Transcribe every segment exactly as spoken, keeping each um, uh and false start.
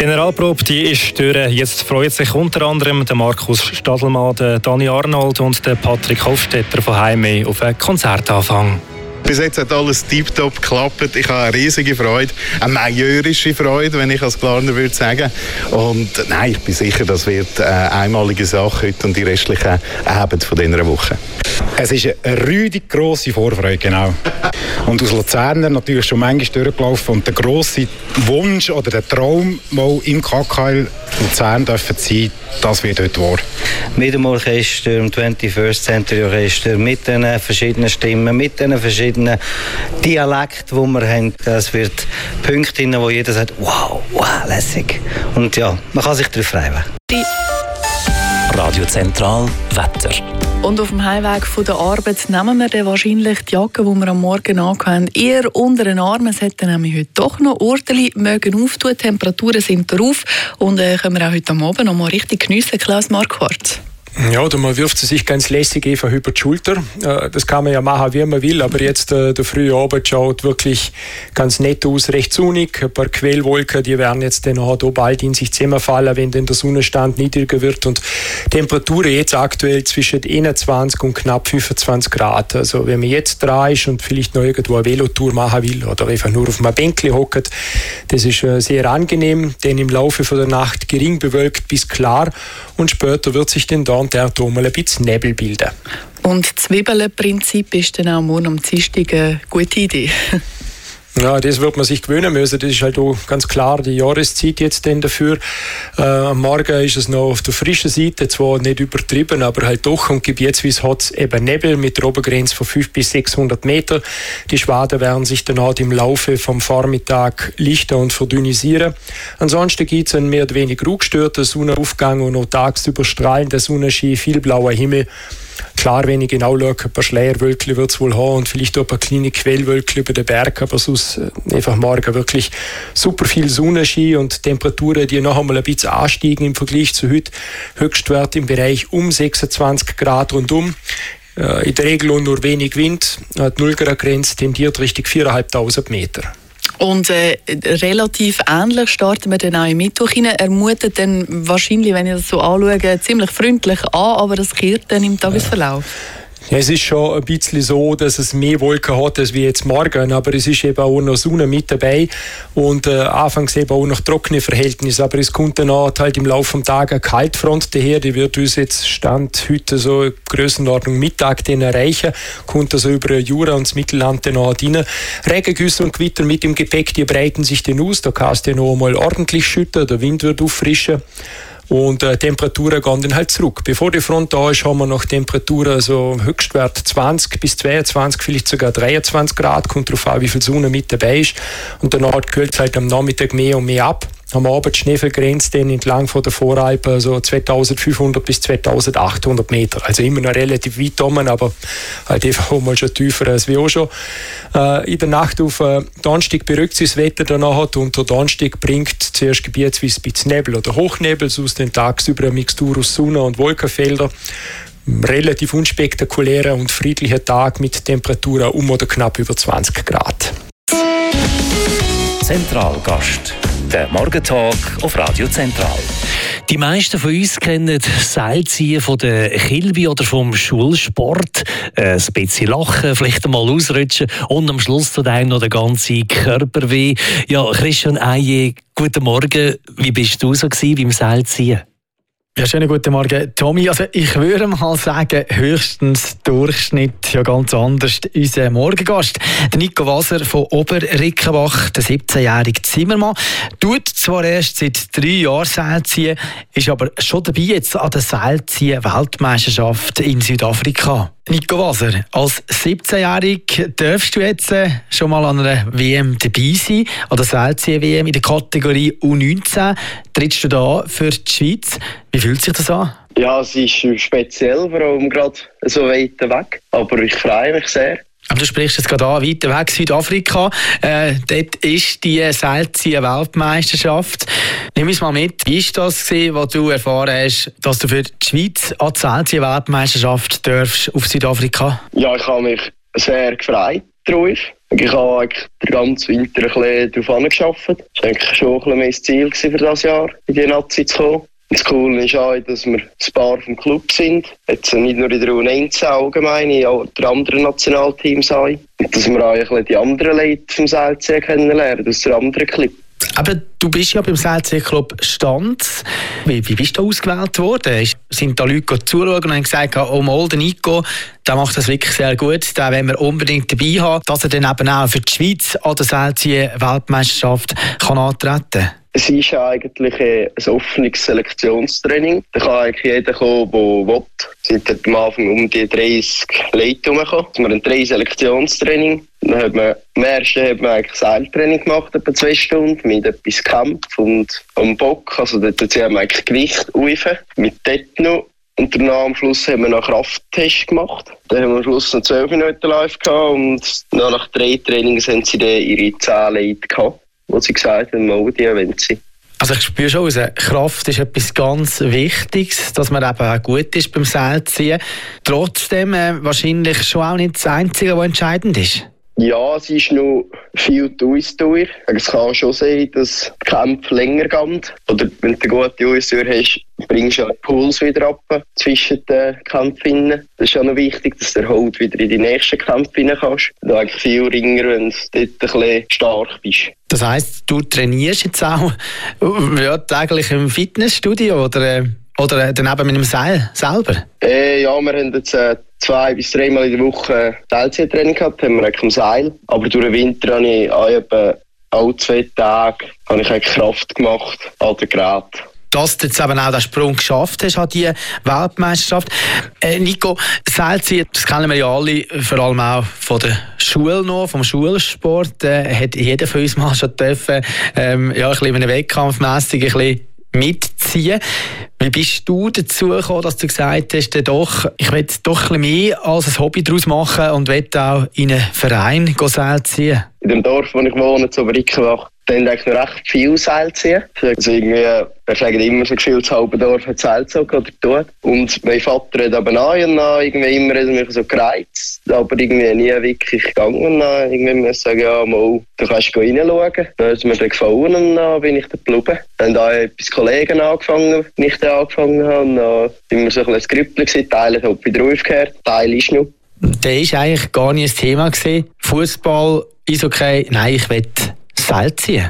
Generalprobe, die ist durch. Jetzt freut sich unter anderem der Markus Stadelmann, der Dani Arnold und der Patrick Hofstetter von Heimweh auf einen Konzertanfang. Bis jetzt hat alles tiptop geklappt. Ich habe eine riesige Freude, eine majorische Freude, wenn ich als Glarner würde sagen. Und nein, ich bin sicher, das wird eine einmalige Sache heute und die restlichen Abende von dieser Woche. Es ist eine rüdig grosse Vorfreude, genau. Und aus Luzerner natürlich schon manchmal durchgelaufen. Und der grosse Wunsch oder der Traum, mal im K K L Luzern dürfen sein, das wird heute wahr. Mit dem Orchester, dem twenty-first Century Orchester, mit den verschiedenen Stimmen, mit den verschiedenen Dialekten, die wir haben. Es wird Punkte drin, wo jeder sagt, wow, wow, lässig. Und ja, man kann sich darauf freuen. Radio Zentral Wetter. Und auf dem Heimweg von der Arbeit nehmen wir dann wahrscheinlich die Jacke, die wir am Morgen anhaben, eher unter den Arm. Es hätte nämlich heute doch noch Orteli mögen auftun. Die Temperaturen sind drauf und äh, können wir auch heute Abend noch mal richtig geniessen. Klaus Marquardt. Ja, oder man wirft sie sich ganz lässig einfach über die Schulter. Das kann man ja machen, wie man will, aber jetzt der frühe Abend schaut wirklich ganz nett aus, recht sonnig. Ein paar Quellwolken, die werden jetzt dann auch bald in sich zusammenfallen, wenn dann der Sonnenstand niedriger wird. Und Temperatur jetzt aktuell zwischen einundzwanzig und knapp fünfundzwanzig Grad. Also wenn man jetzt dran ist und vielleicht noch irgendwo eine Velotour machen will oder einfach nur auf einem Bänkchen hockt, das ist sehr angenehm, denn im Laufe von der Nacht gering bewölkt bis klar und später wird sich dann da und dort mal ein bisschen Nebel bilden. Und das Zwiebelprinzip ist dann auch morgen am Dienstag eine gute Idee. Ja, das wird man sich gewöhnen müssen. Das ist halt auch ganz klar die Jahreszeit jetzt denn dafür. Äh, am Morgen ist es noch auf der frischen Seite, zwar nicht übertrieben, aber halt doch. Und gebietsweise hat es eben Nebel mit der Obergrenze von fünfhundert bis sechshundert Meter. Die Schwaden werden sich dann auch im Laufe vom Vormittag lichten und verdünnisieren. Ansonsten gibt es einen mehr oder weniger ungestörten Sonnenaufgang und auch tagsüber strahlender Sonnenschein, viel blauer Himmel. Klar, wenn ich genau schaue, ein paar Schleierwölkchen wird es wohl haben und vielleicht auch ein paar kleine Quellwölkchen über den Berg, aber sonst einfach morgen wirklich super viel Sonnenschein und Temperaturen, die noch einmal ein bisschen ansteigen im Vergleich zu heute. Höchstwert im Bereich um sechsundzwanzig Grad rundum. In der Regel nur wenig Wind. Die null Grad Grenze tendiert Richtung viertausendfünfhundert Meter. Und äh, relativ ähnlich starten wir dann auch im Mittwoch hinein. Er mutet dann wahrscheinlich, wenn ich das so anschaue, ziemlich freundlich an, aber das kehrt dann im Tagesverlauf. Ja, es ist schon ein bisschen so, dass es mehr Wolken hat als wie jetzt morgen, aber es ist eben auch noch Sonne mit dabei und äh, anfangs eben auch noch trockene Verhältnisse, aber es kommt dann auch halt im Laufe des Tages eine Kaltfront daher, die wird uns jetzt Stand heute so Grössenordnung Mittag den erreichen, kommt also über Jura und das Mittelland dann auch rein. Regengüsse und Gewitter mit im Gepäck, die breiten sich dann aus, da kann es dann noch einmal ordentlich schütten, der Wind wird auffrischen. Und äh, Temperaturen gehen dann halt zurück. Bevor die Front da ist, haben wir noch Temperaturen, also Höchstwert zwanzig bis zweiundzwanzig, vielleicht sogar dreiundzwanzig Grad, kommt darauf an, wie viel Sonne mit dabei ist. Und danach kühlt es halt am Nachmittag mehr und mehr ab. Am Abend Schneefallgrenze dann entlang von der Voralpen, also zweitausendfünfhundert bis zweitausendachthundert Meter. Also immer noch relativ weit oben, aber halt einfach auch mal schon tiefer als wir auch schon. Äh, in der Nacht auf äh, Donnerstag beruhigt sich das Wetter danach und der Donnerstag bringt zuerst gebietsweise ein bisschen Nebel oder Hochnebel, sonst den tagsüber eine Mixtur aus Sonne und Wolkenfelder. Relativ unspektakulärer und friedlicher Tag mit Temperaturen um oder knapp über zwanzig Grad. Zentralgast. Der Morgentalk auf Radio Zentral. Die meisten von uns kennen das Seilziehen von der Kilby oder vom Schulsport. Ein bisschen lachen, vielleicht einmal ausrutschen und am Schluss tut einem noch der ganze Körper weh. Ja, Christian Eije, guten Morgen. Wie bist du so gewesen beim Seilziehen? Ja, schönen guten Morgen, Tommy. Also ich würde mal sagen, höchstens Durchschnitt, ja ganz anders. Unser Morgengast, der Nico Waser von Oberrickenbach, der siebzehnjährige Zimmermann, tut zwar erst seit drei Jahren Seilziehen, ist aber schon dabei jetzt an der Seilziehen-Weltmeisterschaft in Südafrika. Nico Waser, als siebzehnjährig darfst du jetzt schon mal an einer W M dabei sein, an der Seilziehen-W M in der Kategorie U neunzehn. Trittst du da für die Schweiz? Wie fühlt sich das an? Ja, es ist speziell, vor allem gerade so weit weg, aber ich freue mich sehr. Aber du sprichst jetzt gerade an, weiter weg, Südafrika. Äh, dort ist die Seilziehen-Weltmeisterschaft. Nimm uns mal mit, wie war das, was du erfahren hast, dass du für die Schweiz an die Seilziehen-Weltmeisterschaft darfst auf Südafrika? Ja, ich habe mich sehr gefreut. drauf. Ich habe eigentlich den ganzen Winter ein bisschen darauf angearbeitet. Das war eigentlich schon ein bisschen mein Ziel für dieses Jahr, in die Nazi zu kommen. Das Coole ist auch, dass wir das Paar vom Club sind. Jetzt nicht nur in der U neunzehn allgemein, in den anderen Nationalteams auch. Und dass wir auch ein bisschen die anderen Leute vom S L C kennenlernen, aus der anderen Club. Aber du bist ja beim S L C-Club Stanz. Wie, wie bist du ausgewählt worden? Sind da Leute zuschauen und haben gesagt, oh mal, der Nico, der macht das wirklich sehr gut, den wollen wir unbedingt dabei haben, dass er dann eben auch für die Schweiz an der S L C-Weltmeisterschaft kann antreten kann? Es ist eigentlich ein offenes Selektionstraining. Da kann eigentlich jeder kommen, der will. Es sind dort am Anfang um die dreißig Leute herumgekommen. Wir haben drei Selektionstraining. Dann hat man, am ersten hat man eigentlich Seiltraining gemacht, etwa zwei Stunden, mit etwas Kampf und am Bock. Also dort haben wir eigentlich Gewicht rufen, mit Tetno. Und danach am Schluss haben wir noch einen Krafttest gemacht. Dann haben wir am Schluss noch zwölf Minuten live gehabt und nach drei Trainings haben sie dann ihre zehn Leute gehabt, wo sie gesagt haben, mal die wollen sie. Also ich spüre schon raus, Kraft ist etwas ganz Wichtiges, dass man eben auch gut ist beim Seilziehen. Trotzdem äh, wahrscheinlich schon auch nicht das Einzige, was entscheidend ist. Ja, es ist noch viel Ausdauer. Es kann schon sein, dass die Kämpfe länger gehen. Oder wenn du eine gute Ausdauer hast, bringst du den Puls wieder ab zwischen den Kämpfen. Das ist auch noch wichtig, dass du halt wieder in die nächsten Kämpfe rein kannst. Du eigentlich viel ringer, wenn du dort ein bisschen stark bist. Das heisst, du trainierst jetzt auch ja, täglich im Fitnessstudio oder, äh, oder daneben mit dem Seil selber? Äh, ja, wir haben jetzt äh, zwei bis dreimal in der Woche L C-Training gehabt, haben wir eigentlich am Seil. Aber durch den Winter habe ich auch etwa alle zwei Tage habe ich eigentlich Kraft gemacht an den Geräten. Dass du jetzt eben auch den Sprung geschafft hast an diese Weltmeisterschaft. Äh, Nico, Seilziehen, das kennen wir ja alle, vor allem auch von der Schule noch, vom Schulsport. Äh, hat jeder von uns mal schon dürfen, ähm, ja, ein bisschen in einem Wettkampf mässig ein bisschen mitziehen. Wie bist du dazu gekommen, dass du gesagt hast, doch, ich will doch ein bisschen mehr als ein Hobby daraus machen und will auch in einen Verein Seil ziehen? In dem Dorf, wo ich wohne, zu Rickenbach, da haben eigentlich noch recht viel Seil ziehen. Also irgendwie, wir sagen immer so gefühlt, das halbe Dorf hat Seil gezogen oder tut. Und mein Vater hat aber an und dann irgendwie immer mich so gereizt, aber irgendwie nie wirklich gegangen. Und dann irgendwie muss ich sagen, ja, mal, du kannst reinschauen. Dann hat es mir dann gefallen und dann bin ich da geblieben. Dann haben etwas Kollegen angefangen, wenn ich dann angefangen habe. Und dann sind wir so ein bisschen Grüppel gewesen, Teile hat wieder aufgehört, Teil ist noch. Der war eigentlich gar nicht das Thema gewesen. Fußball, Eishockey, nein, ich will Seil ziehen.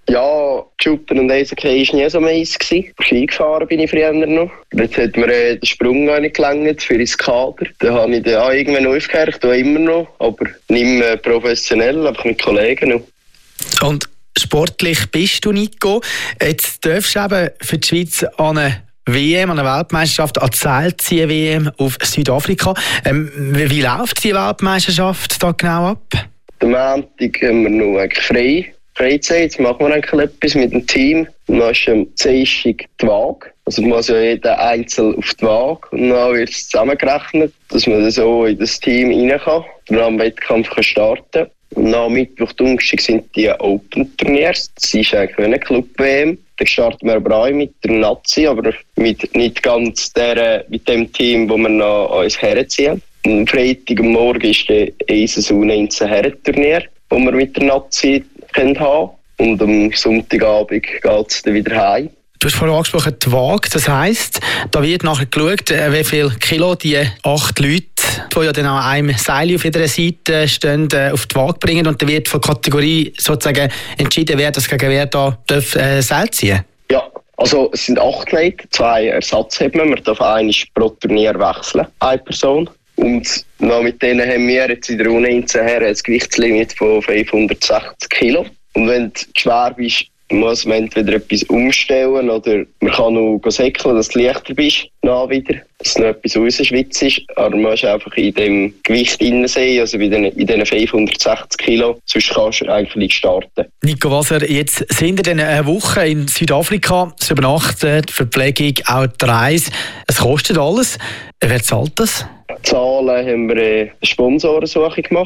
Ja, Shooter und Eishockey war nie so meins. Ski gefahren bin ich früher noch. Jetzt hat mir äh, der Sprung auch nicht gelangt für ins Kader. Da habe ich dann auch irgendwann aufgehört, ich tue immer noch, aber nicht mehr professionell, einfach mit Kollegen noch. Und sportlich bist du, Nico. Jetzt darfst du eben für die Schweiz an eine W M, an eine Weltmeisterschaft, an die Seilziehen-W M auf Südafrika. Ähm, wie, wie läuft die Weltmeisterschaft da genau ab? Am Montag haben wir noch eigentlich frei. Freizeit, jetzt machen wir eigentlich etwas mit dem Team. Und dann ist am Dienstag die Waage. Also muss ja jeder einzeln auf die Waage. Und dann wird es zusammengerechnet, dass man so in das Team rein kann. Und dann am Wettkampf kann starten. Und dann am Mittwoch, Donnerstag sind die Open-Turniers. Das ist eigentlich eine Club-W M. Dann starten wir aber auch mit der Nazi, aber mit nicht ganz der, mit dem Team, wo wir noch uns herziehen. Am Freitag am Morgen ist der I S S U neunzehn Herrenturnier, das wir mit der Nazi haben können. Und am Sonntagabend geht es dann wieder heim. Du hast vorhin angesprochen, die Waage. Das heisst, da wird nachher geschaut, wie viel Kilo die acht Leute, die ja dann an einem Seil auf jeder Seite stehen, auf die Waage bringen. Und dann wird von Kategorie sozusagen entschieden, wer das gegen wer da darf, äh, Seil ziehen. Ja, also es sind acht Leute, zwei Ersatzhebner. Man darf einmal pro Turnier wechseln, eine Person. Und mit denen haben wir jetzt in der U neunzehn her ein Gewichtslimit von fünfhundertsechzig Kilo. Und wenn du schwer bist, muss man entweder etwas umstellen oder man kann noch säckeln, dass du leichter bist, dann wieder, dass noch etwas rausschwitzt ist. Aber man muss einfach in dem Gewicht drin sein, also in diesen fünfhundertsechzig Kilo, sonst kannst du eigentlich nicht starten. Nico Waser, jetzt sind wir eine Woche in Südafrika, das Übernachten, die Verpflegung, auch die Reise. Es kostet alles. Wer zahlt das? Zahlen haben wir eine Sponsorensuche gemacht.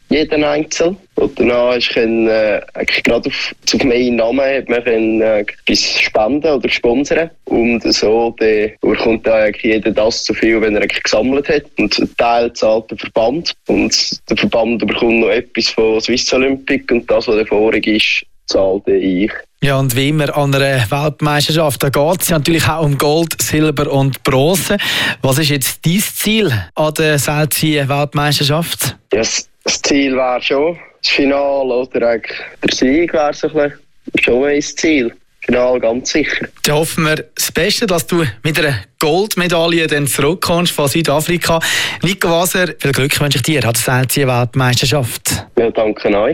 jeden Einzel. Und danach ist können, äh, gerade auf, auf meinen Namen hat man können, äh, etwas spenden oder sponsern. Und so dann bekommt dann eigentlich jeder das so viel, wenn er gesammelt hat. Und ein Teil zahlt der Verband. Und der Verband bekommt noch etwas von Swiss Olympic. Und das, was der vorig ist, zahlt ich. Ja, und wie immer an einer Weltmeisterschaft, da geht es ja natürlich auch um Gold, Silber und Bronze. Was ist jetzt dein Ziel an der Seilziehen-Weltmeisterschaft? Ja, das Ziel wäre schon das Finale oder eigentlich der Sieg wäre so ein schon ein Ziel. Finale ganz sicher. Dann hoffen wir das Beste, dass du mit einer Goldmedaille dann zurückkommst von Südafrika. Nico Waser, viel Glück wünsche ich dir an der Seilziehen-Weltmeisterschaft. Ja, danke euch.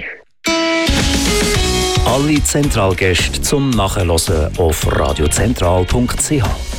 Alle Zentralgäste zum Nachhören auf radiozentral punkt c h.